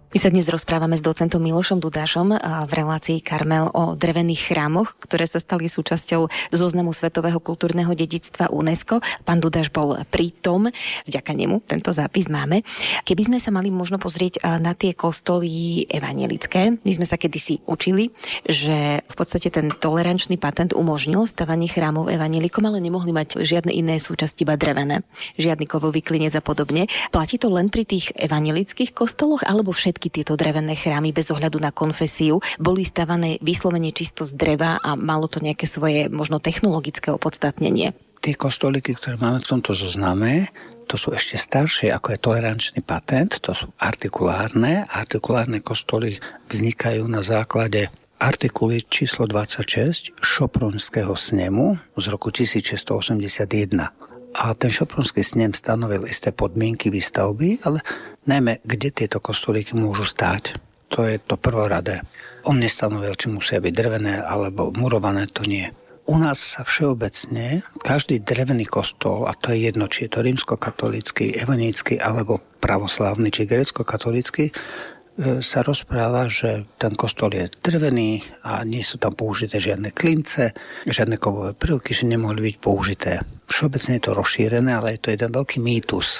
My sa dnes rozprávame s docentom Milošom Dudášom v relácii Karmel o drevených chrámoch, ktoré sa stali súčasťou zoznamu Svetového kultúrneho dedičstva UNESCO. Pán Dudáš bol pritom, vďaka nemu tento zápis máme. Keby sme sa mali možno pozrieť na tie kostoly evanjelické, my sme sa kedysi učili, že v podstate ten tolerančný patent umožnil stavanie chrámov evanjelikom, ale nemohli mať žiadne iné súčasti, iba drevené, žiadny kovový klinec a podobne. Platí to len pri tých evanjelických kostoloch, alebo všetky tieto drevené chrámy bez ohľadu na konfesiu boli stavané vyslovene čisto z dreva a malo to nejaké svoje možno technologické opodstatnenie? Tie kostolíky, ktoré máme v tomto zozname, to sú ešte staršie, ako je tolerančný patent, to sú artikulárne. Artikulárne kostoly vznikajú na základe artikuly číslo 26 Šopronského snemu z roku 1681. A ten Šopronský snem stanovil isté podmienky výstavby, ale najmä, kde tieto kostolíky môžu stáť. To je to prvoradé. On nestanovil, či musia byť drevené alebo murované, to nie. U nás sa všeobecne každý drevený kostol, a to je jedno, či je to rímskokatolícky, evanjelický alebo pravoslávny, či grécko-katolícky, sa rozpráva, že ten kostol je drevený a nie sú tam použité žiadne klince, žiadne kovové prvky, že nemohli byť použité. Všeobecne je to rozšírené, ale je to jeden veľký mýtus.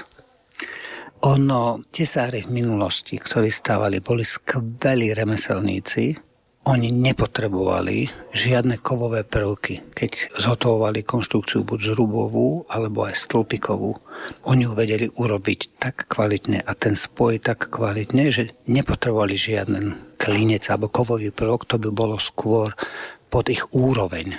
Tesári v minulosti, ktorí stávali, boli skvelí remeselníci. Oni nepotrebovali žiadne kovové prvky, keď zhotovovali konštrukciu buď zrubovú, alebo aj stĺpikovú. Oni ju vedeli urobiť tak kvalitne a ten spoj tak kvalitne, že nepotrebovali žiaden klinec alebo kovový prvok, to by bolo skôr pod ich úroveň.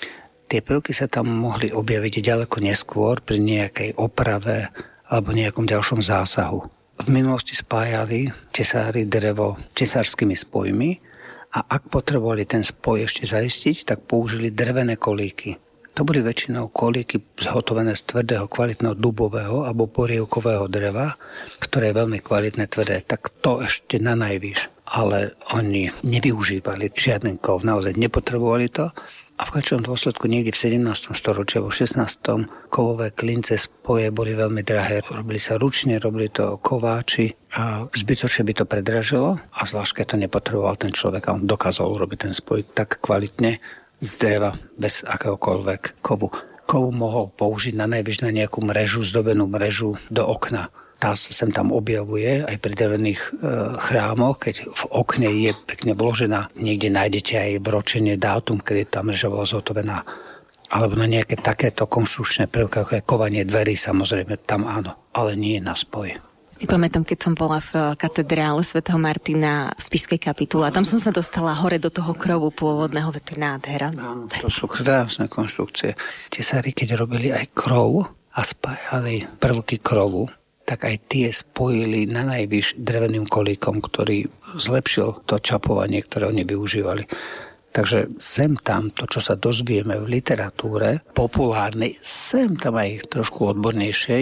Tie prvky sa tam mohli objaviť ďaleko neskôr pri nejakej oprave alebo nejakom ďalšom zásahu. V minulosti spájali tesári drevo tesárskymi spojmi, a ak potrebovali ten spoj ešte zaistiť, tak použili drevené kolíky. To boli väčšinou kolíky zhotovené z tvrdého, kvalitného dubového alebo borievkového dreva, ktoré je veľmi kvalitné, tvrdé, tak to ešte na najvyš. Ale oni nevyužívali žiaden kov, naozaj nepotrebovali to. A v konečnom dôsledku niekde v 17. storočí alebo 16. kovové klince spoje boli veľmi drahé. Robili sa ručne, robili to kováči a zbytočne by to predražilo a zvlášť keď to nepotreboval ten človek a on dokázal urobiť ten spoj tak kvalitne z dreva bez akéhokoľvek kovu. Kov mohol použiť na najvyš na nejakú mrežu, zdobenú mrežu do okna. Tá sa sem tam objavuje aj pri drevených chrámoch, keď v okne je pekne vložená. Niekde nájdete aj vročenie dátum, kedy tá mreža bola zhotovená. Alebo na nejaké takéto konštrukčné prvky, ako je kovanie dverí, samozrejme, tam áno, ale nie na spoj. Si pamätám, keď som bola v katedrále svätého Martina v Spišskej kapitule a tam som sa dostala hore do toho krovu pôvodného, to je nádhera. Áno, to sú krásne konštrukcie. Tesári, keď robili aj krov a spájali prvky krovu, tak aj tie spojili na najvyš dreveným kolíkom, ktorý zlepšil to čapovanie, ktoré oni využívali. Takže sem tam, to, čo sa dozvieme v literatúre populárnej, sem tam aj trošku odbornejšej,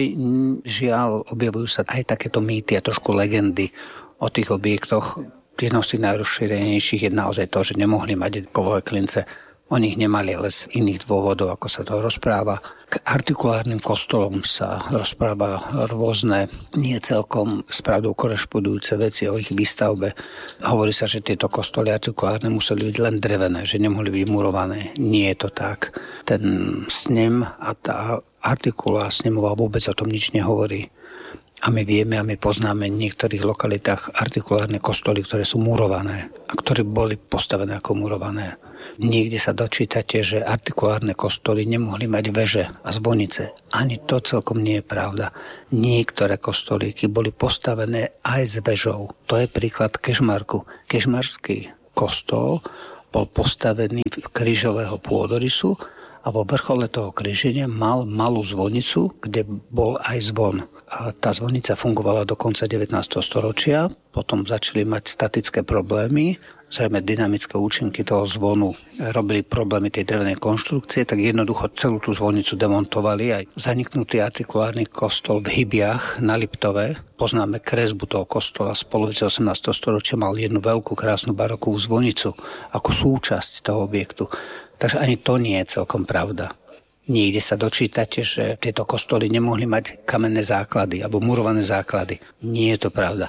žiaľ, objavujú sa aj takéto mýty a trošku legendy o tých objektoch. Jednou z tých najrozšírenejších je naozaj to, že nemohli mať kovové klince. Oni ich nemali, ale z iných dôvodov, ako sa to rozpráva. K artikulárnym kostolom sa rozpráva rôzne, nie celkom s pravdou korešpondujúce veci o ich výstavbe. Hovorí sa, že tieto kostoly artikulárne museli byť len drevené, že nemohli byť murované. Nie je to tak. Ten snem a tá artikula snemová vôbec o tom nič nehovorí. A my vieme a my poznáme v niektorých lokalitách artikulárne kostoly, ktoré sú murované a ktoré boli postavené ako murované. Niekde sa dočítate, že artikulárne kostoly nemohli mať veže a zvonice. Ani to celkom nie je pravda. Niektoré kostolíky boli postavené aj s vežou. To je príklad Kežmarku. Kežmarský kostol bol postavený v krížového pôdorysu a vo vrchole toho kríženia mal malú zvonicu, kde bol aj zvon. A tá zvonica fungovala do konca 19. storočia, potom začali mať statické problémy, zrejme dynamické účinky toho zvonu robili problémy tej drevenej konštrukcie, tak jednoducho celú tú zvonicu demontovali. Aj zaniknutý artikulárny kostol v Hybiach na Liptove, poznáme kresbu toho kostola z polovice 18. storočia, mal jednu veľkú krásnu barokovú zvonicu ako súčasť toho objektu. Takže ani to nie je celkom pravda. Niekde sa dočítate, že tieto kostoly nemohli mať kamenné základy alebo murované základy. Nie je to pravda.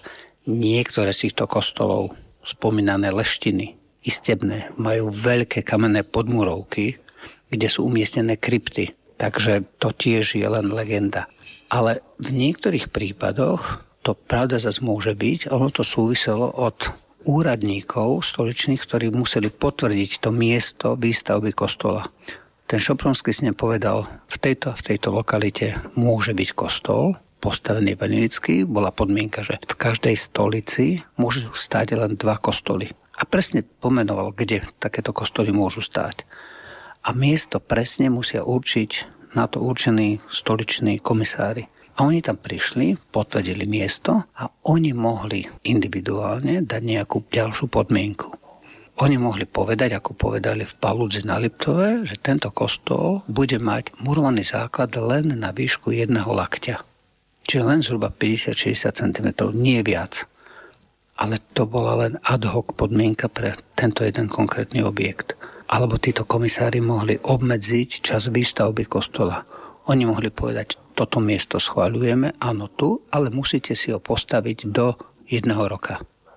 Niektoré z týchto kostolov, spomínané Leštiny, Istebné, majú veľké kamenné podmurovky, kde sú umiestnené krypty. Takže to tiež je len legenda. Ale v niektorých prípadoch to pravda zase môže byť, ono to súviselo od úradníkov stoličných, ktorí museli potvrdiť to miesto výstavby kostola. Ten Šopronský snem povedal, v tejto lokalite môže byť kostol, postavený evanjelický, bola podmienka, že v každej stolici môžu stáť len 2 kostoly. A presne pomenoval, kde takéto kostoly môžu stáť. A miesto presne musia určiť na to určení stoliční komisári. A oni tam prišli, potvrdili miesto a oni mohli individuálne dať nejakú ďalšiu podmienku. Oni mohli povedať, ako povedali v Paludzi na Liptove, že tento kostol bude mať murovaný základ len na výšku 1 lakťa. Čiže len zhruba 50-60 cm, nie viac. Ale to bola len ad hoc podmienka pre tento jeden konkrétny objekt. Alebo títo komisári mohli obmedziť čas výstavby kostola. Oni mohli povedať, toto miesto schvaľujeme, áno tu, ale musíte si ho postaviť do 1 roka.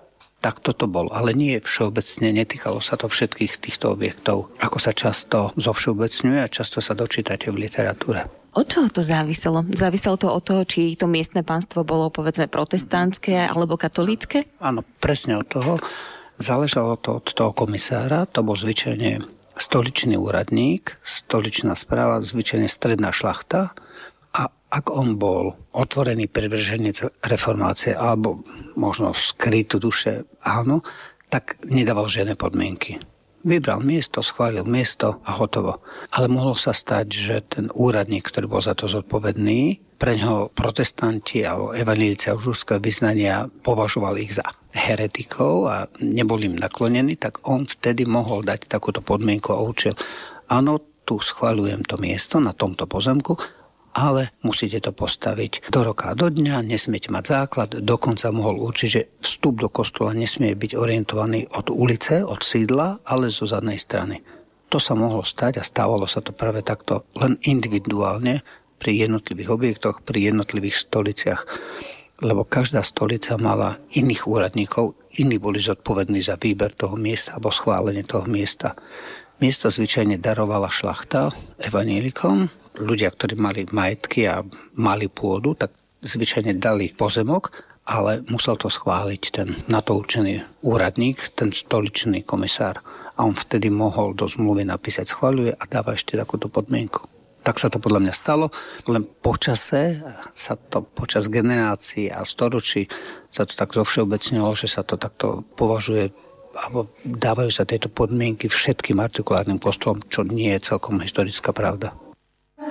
Tak toto bolo, ale nie všeobecne, netýkalo sa to všetkých týchto objektov, ako sa často zovšeobecňuje a často sa dočítate v literatúre. Od čoho to záviselo? Záviselo to od toho, či to miestne pánstvo bolo, povedzme, protestantské alebo katolícke? Áno, presne od toho. Záležalo to od toho komisára, to bol zvyčajne stoličný úradník, stoličná správa, zvyčajne stredná šlachta. A ak on bol otvorený privrženec reformácie alebo možno skrytú duše, áno, tak nedával žiadne podmienky. Vybral miesto, schválil miesto a hotovo. Ale mohlo sa stať, že ten úradník, ktorý bol za to zodpovedný, preňho protestanti alebo evanjelici židovského vyznania považovali ich za heretikov a neboli im naklonení, tak on vtedy mohol dať takúto podmienku a učil, áno, tu schvaľujem to miesto na tomto pozemku, ale musíte to postaviť do roka a do dňa, nesmiete mať základ, dokonca mohol určiť, že vstup do kostola nesmie byť orientovaný od ulice, od sídla, ale zo zadnej strany. To sa mohlo stať a stávalo sa to práve takto len individuálne pri jednotlivých objektoch, pri jednotlivých stoliciach, lebo každá stolica mala iných úradníkov, iní boli zodpovední za výber toho miesta alebo schválenie toho miesta. Miesto zvyčajne darovala šlachta evanjelikom. Ľudia, ktorí mali majetky a mali pôdu, tak zvyčajne dali pozemok, ale musel to schváliť ten na to určený úradník, ten stoličný komisár. A on vtedy mohol do zmluvy napísať schvaľuje a dáva ešte takúto podmienku. Tak sa to podľa mňa stalo, len počas generácií a storočí sa to tak zovšeobecnilo, že sa to takto považuje alebo dávajú sa tieto podmienky všetkým artikulárnym kostolom, čo nie je celkom historická pravda.